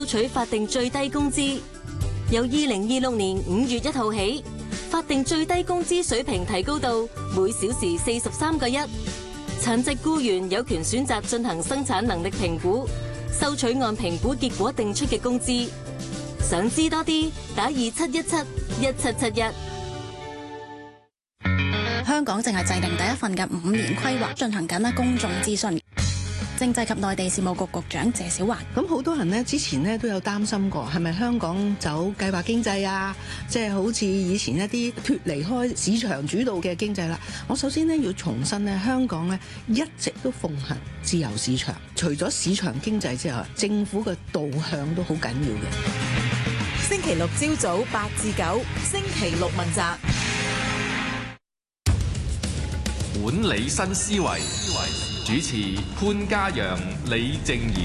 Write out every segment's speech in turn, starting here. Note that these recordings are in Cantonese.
收取法定最低工資。由2026年5月1號起，法定最低工資水平提高到每小時43個1。殘疾僱員有權選擇進行生產能力評估，收取按評估結果定出嘅工資。想知多啲，打27171771。 香港正係制定第一份嘅5年規劃，進行緊公眾諮詢。政制及內地事務局局長謝小環， 咁好多人呢之前呢都有擔心過，係咪香港走計劃經濟啊？即係好似以前一啲脫離開市場主導嘅經濟啦。我首先呢要重申呢，香港呢一直都奉行自由市場，除咗市場經濟之外，政府嘅導向都好緊要嘅。 星期六朝早8至9，星期六問責。 管理新思維，主持潘嘉陽、李靜宜。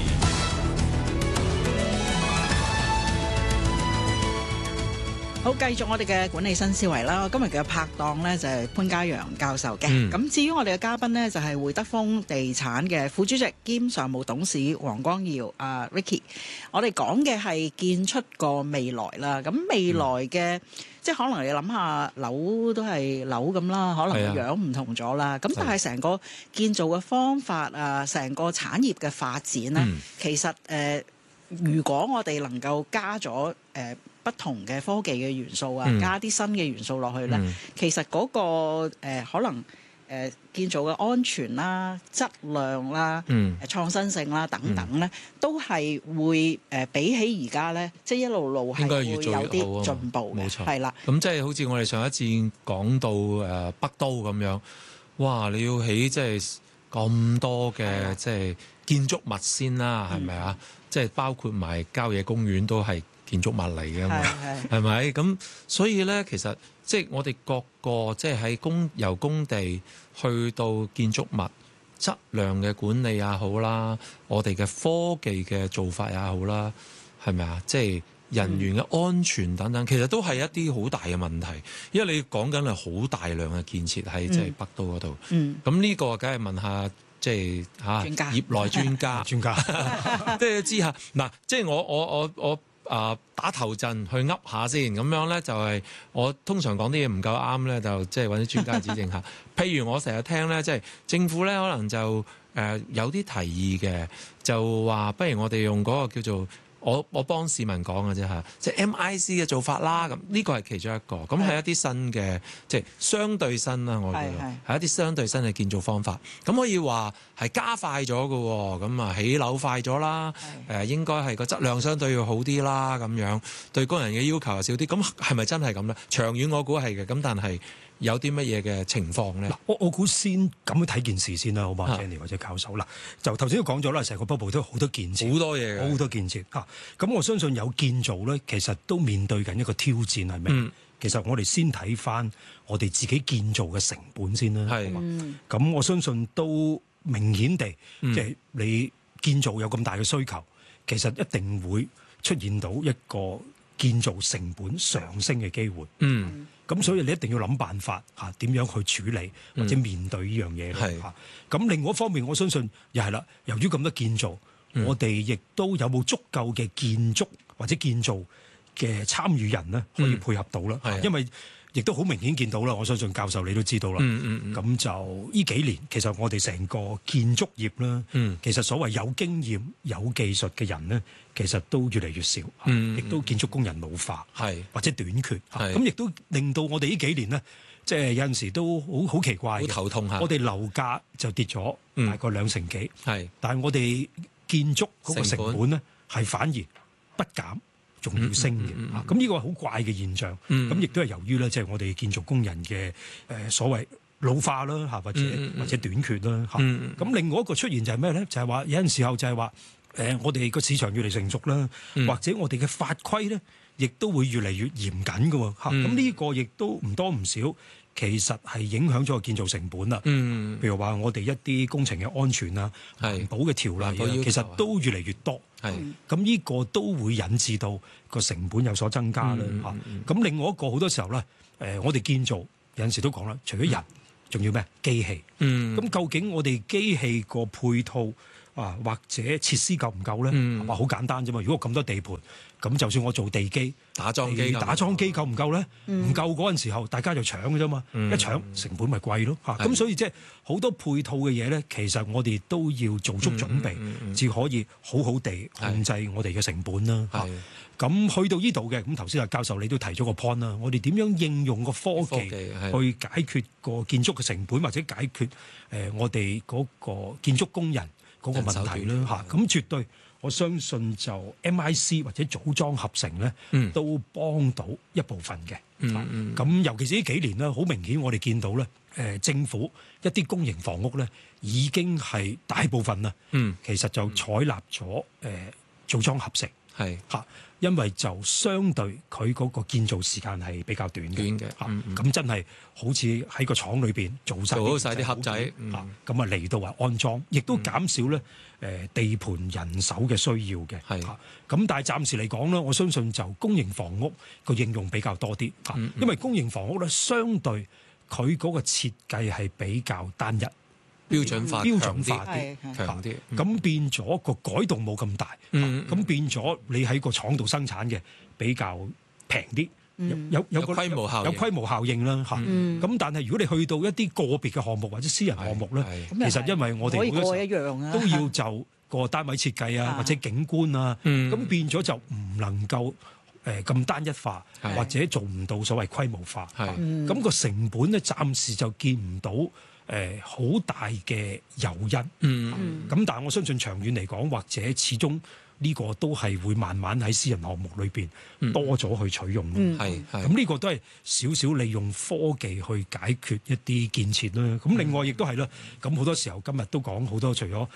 好，繼續我哋嘅管理新思維啦。今日嘅拍檔呢就係潘嘉陽教授嘅。咁至於我哋嘅嘉賓呢，就係會德豐地產嘅副主席兼常務董事黃光耀Ricky。我哋講嘅係建出個未來啦。咁未來嘅即係可能你諗下樓都係樓咁啦，可能樣唔同咗啦。咁但係成個建造嘅方法啊，成個產業嘅發展呢，其實如果我哋能夠加咗不同嘅科技嘅元素啊，加啲新嘅元素落去咧，其實嗰個可能建造嘅安全啦、質量啦、創新性啦等等咧，都係會比起而家咧，即係一路係會有啲進步嘅，係啦。 咁即係好似我哋上一次講到北都咁樣，哇！你要起即係咁多嘅即係建築物先啦，係咪啊？即係包括埋郊野公園都係建築物嚟嘅嘛，係咪？咁所以咧，其實即係我哋各個即係喺由工地去到建築物質量嘅管理也好啦，我哋嘅科技嘅做法也好啦，係咪啊？即係人員嘅安全等等，其實都係一啲好大嘅問題，因為你講緊係好大量嘅建設喺即係北都嗰度。咁呢個梗係問下。即係業內專家，即係知下嗱，即係我打頭陣去噏下先，咁樣咧就係我通常講啲嘢唔夠啱咧，就即係揾啲專家指正下。譬如我成日聽咧，即係政府咧可能就有啲提議嘅，就話不如我哋用嗰個叫做。我幫市民講嘅啫嚇，即係 MIC 嘅做法啦。咁呢個係其中一個，咁係一啲新嘅，即係相對新啦。我覺得係一啲相對新嘅建造方法。咁可以話係加快咗嘅喎。咁啊起樓快咗啦。應該係個質量相對要好啲啦。咁樣對工人嘅要求又少啲。咁係咪真係咁咧？長遠我估係嘅。咁但係有啲乜嘢嘅情況咧？ 我估先咁樣睇件事先啦，好嘛 Jenny 或者教授嗱，就頭先都講咗啦，成個北部都好多建設， 好多嘢， 好多建設嚇。咁我相信有建造咧，其實都面對緊一個挑戰係咩？其實我哋先睇翻我哋自己建造嘅成本先啦，係嘛？咁我相信都明顯地，即係你建造有咁大嘅需求，其實一定會出現到一個建造成本上升嘅機會。咁所以你一定要諗辦法嚇，點樣去處理或者面對呢樣嘢嚇。咁另外一方面，我相信又係啦，由於咁多建造，我哋亦都有冇足夠嘅建築或者建造嘅參與人咧，可以配合到啦。因為亦都好明顯見到啦，我相信教授你都知道啦。咁就呢幾年，其實我哋成個建築業啦，其實所謂有經驗、有技術嘅人咧，其實都越嚟越少，亦都建築工人老化，或者短缺。咁亦都令到我哋呢幾年咧，即係有陣時都好奇怪，好頭痛下。我哋樓價就跌咗大概2成幾，但係我哋建築嗰個成本咧係反而不減。仲要升嘅，咁呢個係好怪嘅現象。咁亦都係由於咧，即係我哋建築工人嘅所謂老化啦，嚇或者短缺啦，嚇。咁另外一個出現就係咩咧？就係話有陣時候就係話我哋個市場越嚟成熟啦，或者我哋嘅法規咧，亦都會越嚟越嚴謹嘅喎，嚇。咁呢個亦都唔多唔少，其實係影響咗個建造成本啦。譬如話我哋一啲工程嘅安全啊、環保嘅條例，其實都越嚟越多。咁呢個都會引致到個成本有所增加啦。咁另外一個好多時候咧，我哋建造有陣時都講啦，除咗人，仲要咩機器？咁究竟我哋機器個配套或者設施夠唔夠咧？話好簡單啫嘛。如果咁多地盤，咁就算我做地基打樁機夠唔夠咧？唔夠嗰陣時候，大家就搶嘅啫嘛。一搶成本咪貴咯嚇。咁所以即係好多配套嘅嘢咧，其實我哋都要做足準備，至可以好好地控制我哋嘅成本啦嚇。咁去到呢度嘅，咁頭先阿教授你都提咗個 point 啦，我哋點樣應用個科技去解決個建築嘅成本，或者解決我哋嗰個建築工人嗰個問題啦嚇。咁絕對我相信就 MIC 或者組裝合成咧，都幫到一部分嘅。咁尤其是呢幾年咧，好明顯我哋見到咧，政府一啲公營房屋咧已經係大部分啦，其實就採納咗組裝合成嚇。因為就相對佢嗰個建造時間係比較短嘅，咁真係好似喺個廠裏邊做好晒啲盒仔，咁啊嚟到話安裝，亦都減少咧地盤人手嘅需要嘅。咁但係暫時嚟講咧，我相信就公營房屋個應用比較多啲，因為公營房屋咧相對佢嗰個設計係比較單一。標準化啲，強啲，咁變咗個改動冇咁大，咁變咗你喺個廠度生產嘅比較平啲，有規模效應啦嚇。咁但係如果你去到一啲個別嘅項目或者私人項目咧，其實因為我哋好多時候都要就個單位設計啊或者景觀啊，咁變咗就唔能夠咁單一化，或者做唔到所謂規模化。咁個成本咧暫時就見唔到好大嘅誘因，咁但係我相信長遠嚟講，或者始終呢個都係會慢慢喺私人項目裏邊多咗去取用。咁呢個都係少少利用科技去解決一啲建設啦。咁另外亦都係啦，咁好多時候今日都講好多，除咗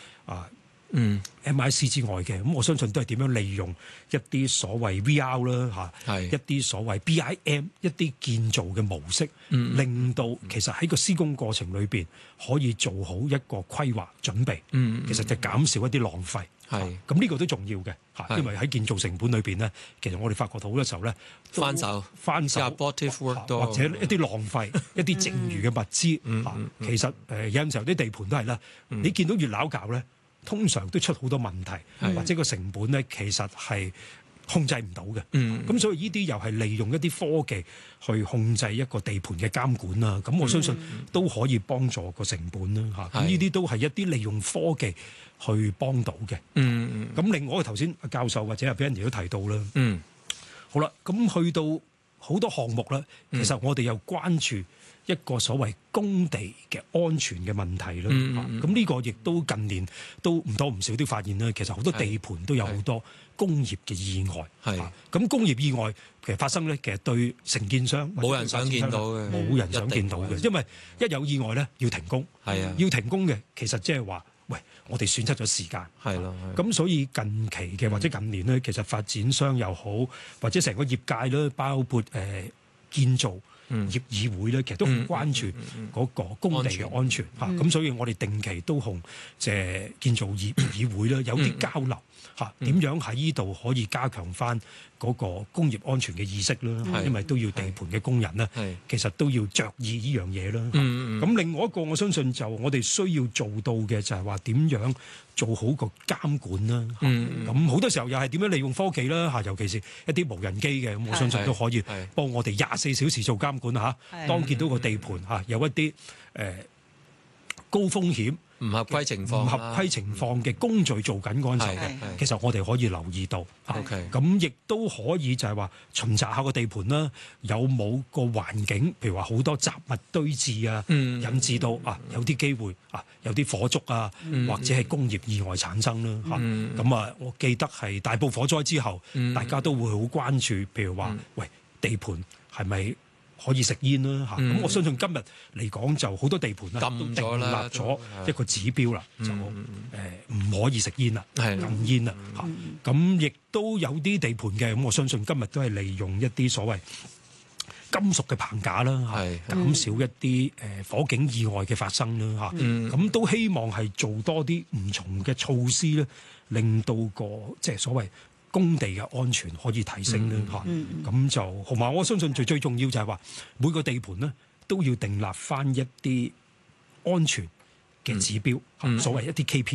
MIC 之外嘅，咁我相信都係點樣利用一啲所謂 VR 啦嚇，一啲所謂 BIM 一啲建造嘅模式，令到其實喺個施工過程裏邊可以做好一個規劃準備，其實就減少一啲浪費。咁呢個都重要嘅嚇，因為喺建造成本裏邊咧，其實我哋發覺到好多時候咧，翻手或者一啲浪費、一啲剩餘嘅物資嚇，其實有陣時候啲地盤都係啦，你見到越撈搞咧，通常都出好多問題，或者個成本咧其實係控制唔到嘅。咁所以呢啲又係利用一啲科技去控制一個地盤嘅監管啦。咁我相信都可以幫助個成本啦嚇。咁呢啲都係一啲利用科技去幫到嘅。咁另外頭先阿教授或者阿 Benny 都提到啦。好啦，咁去到好多項目啦，其實我哋又關注一個所謂工地嘅安全嘅問題啦，咁呢個亦都近年都唔多唔少都發現啦。其實好多地盤都有好多工業嘅意外，咁工業意外其實發生咧，其實對承建商冇人想見到嘅，冇人想見到嘅，因為一有意外咧要停工，要停工嘅，其實即係話，喂，我哋損失咗時間，咁所以近期嘅或者近年咧，其實發展商又好，或者成個業界咧，包括建造業議會咧，其實都好關注嗰個工地嘅安全嚇，咁所以我哋定期都同建造業議會咧有啲交流嚇，點樣喺呢度可以加強翻嗰個工業安全嘅意識啦，因為都要地盤嘅工人咧，其實都要着意呢樣嘢啦。咁另外一個我相信就我哋需要做到嘅就係話點樣做好個監管啦。咁好多時候又係點樣利用科技啦嚇，尤其是一啲無人機嘅，咁我相信都可以幫我哋24小時做監管嚇。當見到個地盤嚇有一啲高風險、唔合規情況嘅工序做緊嗰陣時候，其實我哋可以留意到。咁亦都可以就係話巡查下個地盤啦，有冇個環境，譬如話好多雜物堆置啊，引致到有啲機會有啲火燭啊，或者係工業意外產生啦。咁我記得係大埔火災之後，大家都會好關注，譬如話喂，地盤係咪可以食煙啦嚇，咁我相信今日嚟講就好多地盤啦，都訂立咗一個指標啦，就唔可以食煙啦，禁煙啦嚇。咁亦都有啲地盤嘅，咁我相信今日都係利用一啲所謂金屬嘅棚架啦嚇，減少一啲火警意外嘅發生啦嚇。咁都希望係做多啲唔同嘅措施咧，令到個即係所謂工地嘅安全可以提升咧嚇，咁就同埋我相信最重要就係話每個地盤咧都要訂立翻一啲安全嘅指標，所謂一啲 KPI。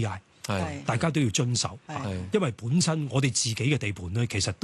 大家都要遵守。因為本身我哋自己嘅地盤咧，其實